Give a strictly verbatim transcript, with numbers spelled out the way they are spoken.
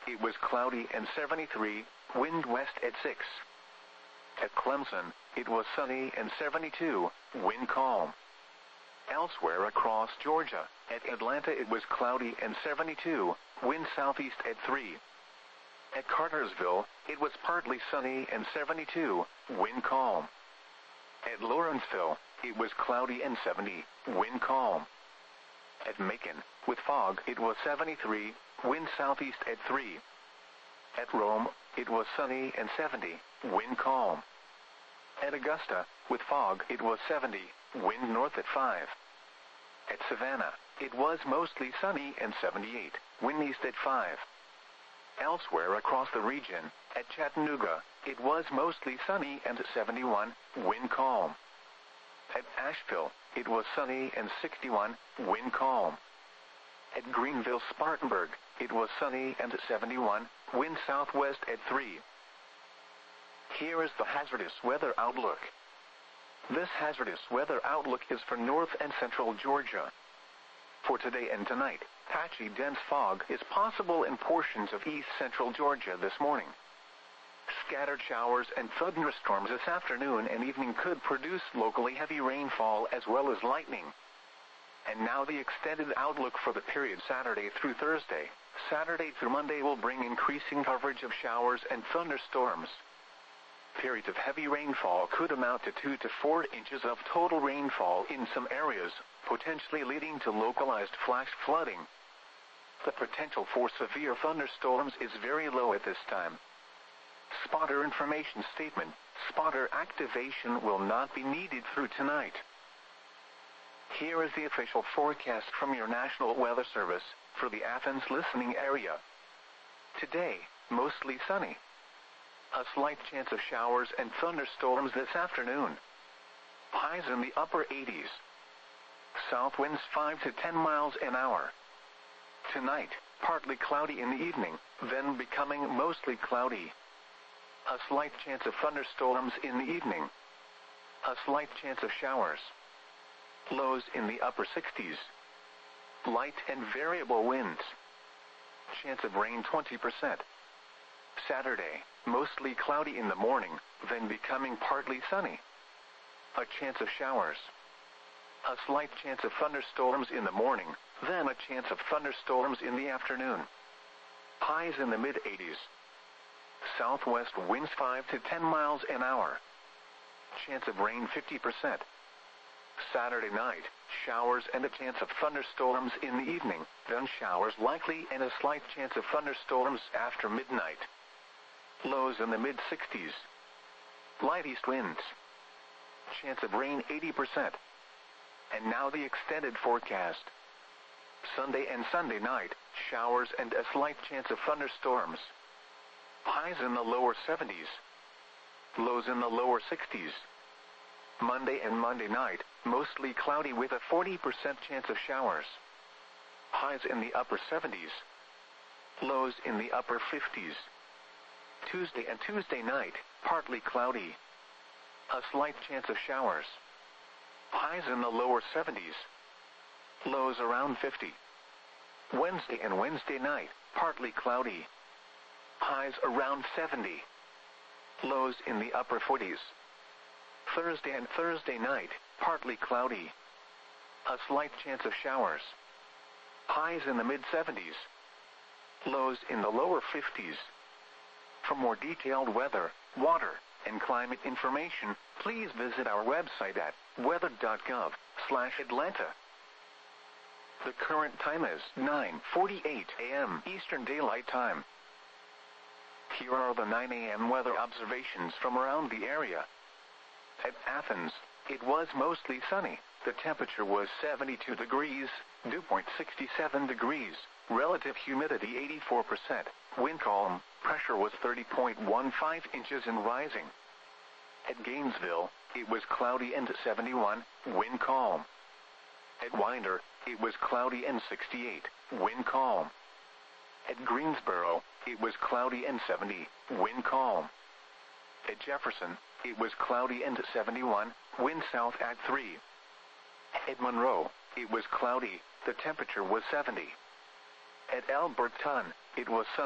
it was cloudy and seventy-three, wind west at six. At Clemson, it was sunny and seventy-two, wind calm. Elsewhere across Georgia, at Atlanta it was cloudy and seventy-two, wind southeast at three. At Cartersville, it was partly sunny and seventy-two, wind calm. At Lawrenceville, it was cloudy and seventy, wind calm. At Macon, with fog, it was seventy-three, wind southeast at three. At Rome, it was sunny and seventy, wind calm. At Augusta, with fog, it was seventy, wind north at five. At Savannah, it was mostly sunny and seventy-eight, wind east at five. Elsewhere across the region, at Chattanooga, it was mostly sunny and seventy-one, wind calm. At Asheville, it was sunny and sixty-one, wind calm. At Greenville-Spartanburg, it was sunny and seventy-one, wind southwest at three. Here is the hazardous weather outlook. This hazardous weather outlook is for north and central Georgia. For today and tonight, patchy dense fog is possible in portions of east central Georgia this morning. Scattered showers and thunderstorms this afternoon and evening could produce locally heavy rainfall as well as lightning. And now the extended outlook for the period Saturday through Thursday. Saturday through Monday will bring increasing coverage of showers and thunderstorms. Periods of heavy rainfall could amount to two to four inches of total rainfall in some areas, potentially leading to localized flash flooding. The potential for severe thunderstorms is very low at this time. Spotter information statement: spotter activation will not be needed through tonight. Here is the official forecast from your National Weather Service for the Athens listening area. Today, mostly sunny. A slight chance of showers and thunderstorms this afternoon. Highs in the upper eighties. South winds five to ten miles an hour. Tonight, partly cloudy in the evening, then becoming mostly cloudy. A slight chance of thunderstorms in the evening. A slight chance of showers. Lows in the upper sixties. Light and variable winds. Chance of rain twenty percent. Saturday, mostly cloudy in the morning, then becoming partly sunny. A chance of showers. A slight chance of thunderstorms in the morning, then a chance of thunderstorms in the afternoon. Highs in the mid eighties. Southwest winds five to ten miles an hour. Chance of rain fifty percent. Saturday night, showers and a chance of thunderstorms in the evening, then showers likely and a slight chance of thunderstorms after midnight. Lows in the mid sixties. Light east winds. Chance of rain eighty percent. And now the extended forecast. Sunday and Sunday night, showers and a slight chance of thunderstorms. Highs in the lower seventies. Lows in the lower sixties. Monday and Monday night, mostly cloudy with a forty percent chance of showers. Highs in the upper seventies. Lows in the upper fifties. Tuesday and Tuesday night, partly cloudy. A slight chance of showers. Highs in the lower seventies. Lows around fifty. Wednesday and Wednesday night, partly cloudy. Highs around seventy. Lows in the upper forties. Thursday and Thursday night, partly cloudy. A slight chance of showers. Highs in the mid seventies. Lows in the lower fifties. For more detailed weather, water, and climate information, please visit our website at weather dot gov slash Atlanta. The current time is nine forty-eight a m Eastern Daylight Time. Here are the nine a m weather observations from around the area. At Athens, it was mostly sunny. The temperature was seventy-two degrees, dew point sixty-seven degrees, relative humidity eighty-four percent, wind calm, pressure was thirty point one five inches and rising. At Gainesville, it was cloudy and seventy-one, wind calm. At Winder, it was cloudy and sixty-eight, wind calm. At Greensboro, it was cloudy and seventy, wind calm. At Jefferson, it was cloudy and seventy-one, wind south at three. At Monroe, it was cloudy, the temperature was seventy. At Alberton, it was sunny.